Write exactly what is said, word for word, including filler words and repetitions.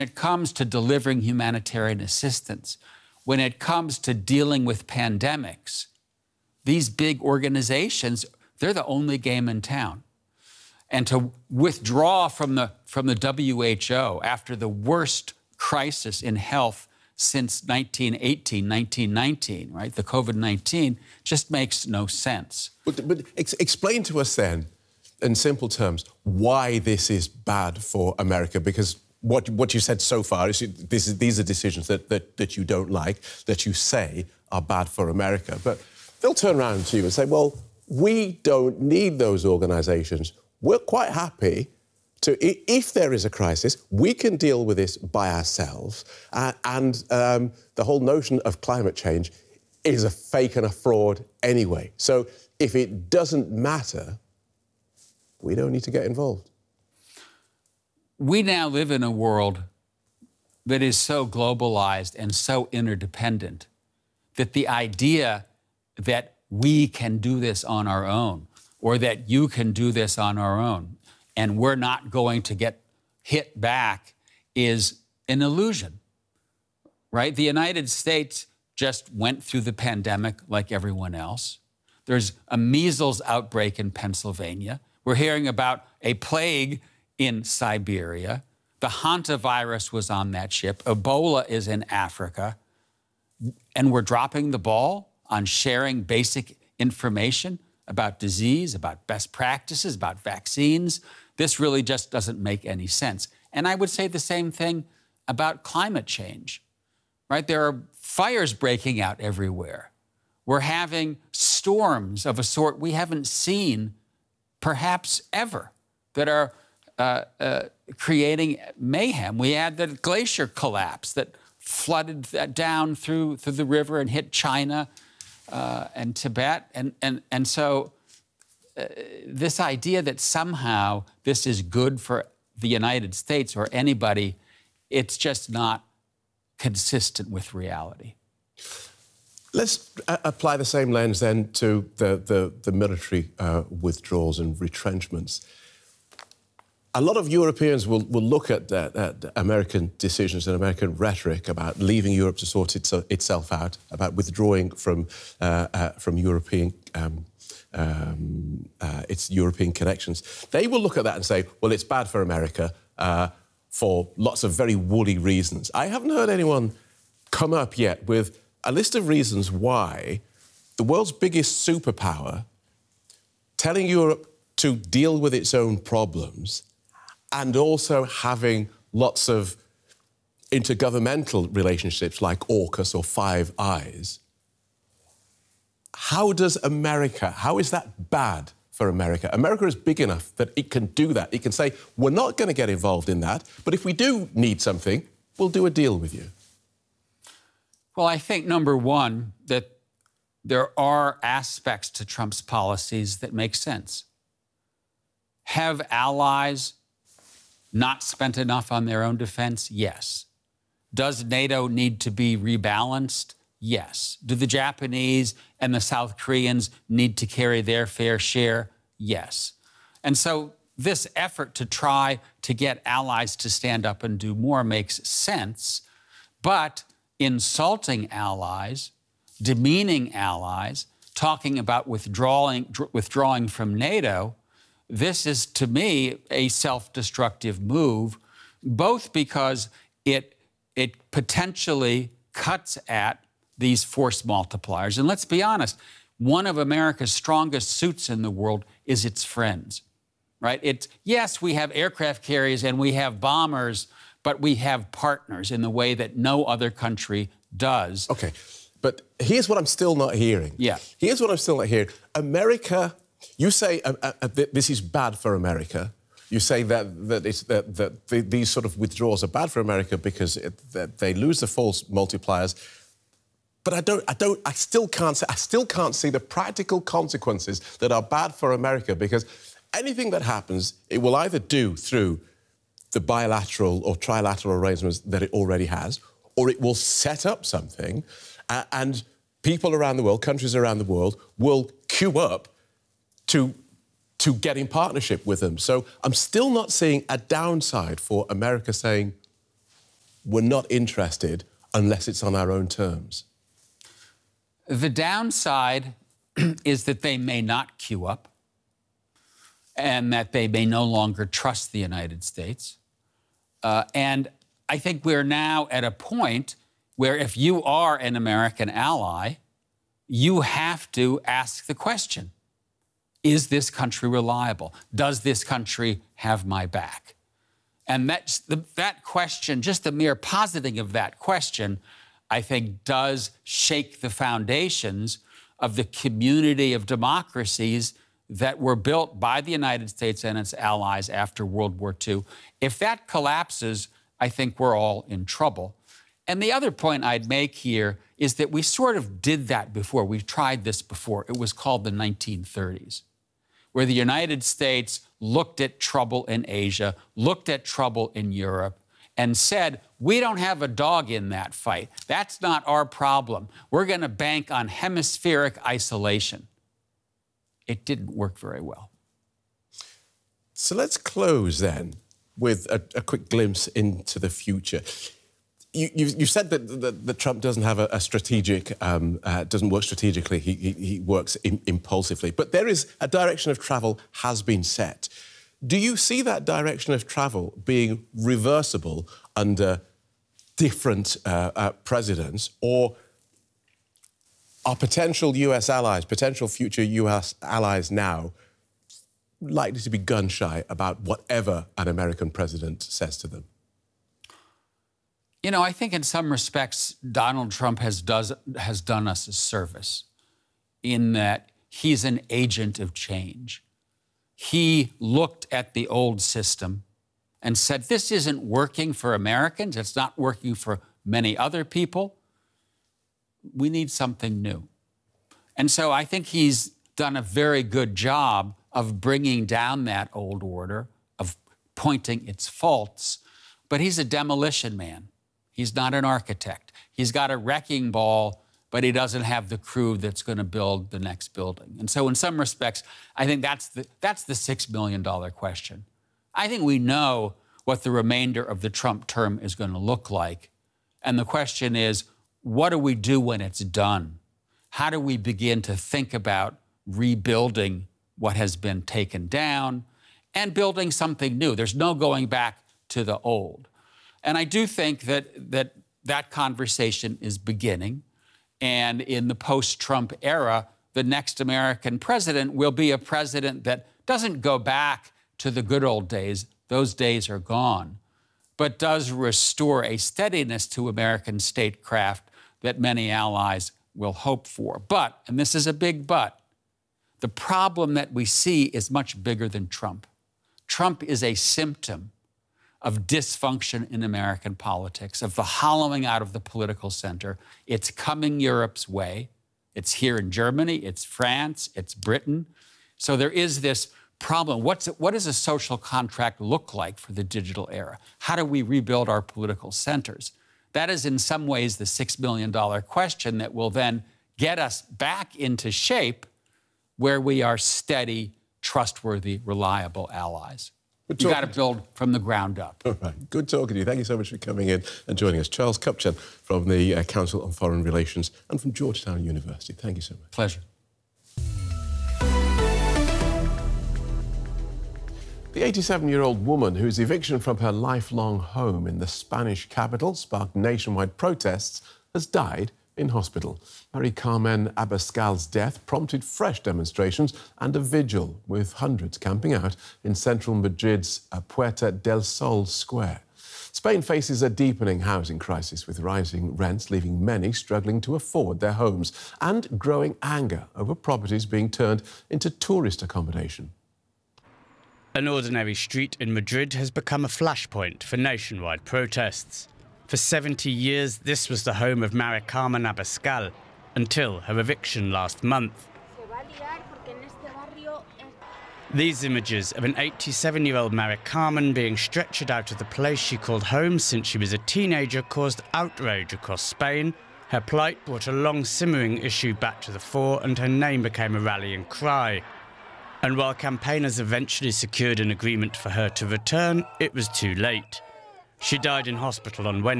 it comes to delivering humanitarian assistance, when it comes to dealing with pandemics, these big organizations, they're the only game in town. And to withdraw from the, from the W H O after the worst crisis in health since nineteen eighteen, nineteen nineteen, right, the COVID nineteen, just makes no sense. But, but ex explain to us then, in simple terms, why this is bad for America, because what, what you said so far is this is, these are decisions that, that, that you don't like, that you say are bad for America. But they'll turn around to you and say, well, we don't need those organisations. We're quite happy to, if there is a crisis, we can deal with this by ourselves. Uh, and um, the whole notion of climate change is a fake and a fraud anyway. So if it doesn't matter, we don't need to get involved. We now live in a world that is so globalized and so interdependent that the idea that we can do this on our own, or that you can do this on our own, and we're not going to get hit back, is an illusion, right? The United States just went through the pandemic like everyone else. There's a measles outbreak in Pennsylvania. We're hearing about a plague in Siberia. The hantavirus was on that ship. Ebola is in Africa. And we're dropping the ball on sharing basic information about disease, about best practices, about vaccines. This really just doesn't make any sense. And I would say the same thing about climate change, right? There are fires breaking out everywhere. We're having storms of a sort we haven't seen perhaps ever that are uh, uh, creating mayhem. We had the glacier collapse that flooded that down through, through the river and hit China uh, and Tibet. And, and, and so uh, this idea that somehow this is good for the United States or anybody, it's just not consistent with reality. Let's uh, apply the same lens then to the, the, the military uh, withdrawals and retrenchments. A lot of Europeans will, will look at, uh, at American decisions and American rhetoric about leaving Europe to sort its, uh, itself out, about withdrawing from, uh, uh, from European, um, um, uh, its European connections. They will look at that and say, well, it's bad for America uh, for lots of very woolly reasons. I haven't heard anyone come up yet with a list of reasons why the world's biggest superpower telling Europe to deal with its own problems and also having lots of intergovernmental relationships like AUKUS or Five Eyes. How does America, how is that bad for America? America is big enough that it can do that. It can say, we're not going to get involved in that, but if we do need something, we'll do a deal with you. Well, I think, number one, that there are aspects to Trump's policies that make sense. Have allies not spent enough on their own defense? Yes. Does NATO need to be rebalanced? Yes. Do the Japanese and the South Koreans need to carry their fair share? Yes. And so this effort to try to get allies to stand up and do more makes sense, but insulting allies, demeaning allies, talking about withdrawing, withdrawing from NATO, this is, to me, a self-destructive move, both because it, it potentially cuts at these force multipliers. And let's be honest, one of America's strongest suits in the world is its friends, right? It's, yes, we have aircraft carriers and we have bombers, but we have partners in the way that no other country does. OK, but here's what I'm still not hearing. Yeah. Here's what I'm still not hearing. America, you say uh, uh, this is bad for America. You say that, that, it's, that, that the, these sort of withdrawals are bad for America because it, that they lose the false multipliers. But I don't, I don't, I still can't say, I still can't see the practical consequences that are bad for America, because anything that happens, it will either do through the bilateral or trilateral arrangements that it already has, or it will set up something, uh, and people around the world, countries around the world, will queue up to, to get in partnership with them. So I'm still not seeing a downside for America saying, we're not interested unless it's on our own terms? The downside is that they may not queue up and that they may no longer trust the United States. Uh, and I think we're now at a point where if you are an American ally, you have to ask the question, is this country reliable? Does this country have my back? And that's the, that question, just the mere positing of that question, I think does shake the foundations of the community of democracies that were built by the United States and its allies after World War Two. If that collapses, I think we're all in trouble. And the other point I'd make here is that we sort of did that before. We tried this before. It was called the nineteen thirties, where the United States looked at trouble in Asia, looked at trouble in Europe, and said, we don't have a dog in that fight. That's not our problem. We're going to bank on hemispheric isolation. It didn't work very well. So let's close then with a, a quick glimpse into the future. You, you've, you've said that, that, that Trump doesn't have a, a strategic, um, uh, doesn't work strategically. He, he, he works in, impulsively. But there is a direction of travel has been set. Do you see that direction of travel being reversible under different uh, uh, presidents, or are potential U S allies, potential future U S allies now likely to be gun-shy about whatever an American president says to them? You know, I think in some respects, Donald Trump has, does, has done us a service in that he's an agent of change. He looked at the old system and said, this isn't working for Americans. It's not working for many other people. We need something new. And so I think he's done a very good job of bringing down that old order, of pointing its faults. But he's a demolition man. He's not an architect. He's got a wrecking ball, but he doesn't have the crew that's going to build the next building. And so in some respects, I think that's the, that's the six million dollar question. I think we know what the remainder of the Trump term is going to look like. And the question is, what do we do when it's done? How do we begin to think about rebuilding what has been taken down and building something new? There's no going back to the old. And I do think that that, that conversation is beginning. And in the post-Trump era, the next American president will be a president that doesn't go back to the good old days. Those days are gone, but does restore a steadiness to American statecraft that many allies will hope for. But, and this is a big but, the problem that we see is much bigger than Trump. Trump is a symptom of dysfunction in American politics, of the hollowing out of the political center. It's coming Europe's way. It's here in Germany, it's France, it's Britain. So there is this problem. What's, what does a social contract look like for the digital era? How do we rebuild our political centers? That is in some ways the six million dollar question that will then get us back into shape where we are steady, trustworthy, reliable allies. You've got to build from the ground up. All right. Good talking to you. Thank you so much for coming in and joining us. Charles Kupchan from the uh, Council on Foreign Relations and from Georgetown University. Thank you so much. Pleasure. The eighty-seven-year-old woman whose eviction from her lifelong home in the Spanish capital sparked nationwide protests has died in hospital. Mari Carmen Abascal's death prompted fresh demonstrations and a vigil, with hundreds camping out in central Madrid's Puerta del Sol Square. Spain faces a deepening housing crisis, with rising rents leaving many struggling to afford their homes, and growing anger over properties being turned into tourist accommodation. An ordinary street in Madrid has become a flashpoint for nationwide protests. For seventy years, this was the home of Mari Carmen Abascal, until her eviction last month. These images of an eighty-seven-year-old Mari Carmen being stretchered out of the place she called home since she was a teenager caused outrage across Spain. Her plight brought a long simmering issue back to the fore, and her name became a rallying cry. And while campaigners eventually secured an agreement for her to return, it was too late. She died in hospital on Wednesday.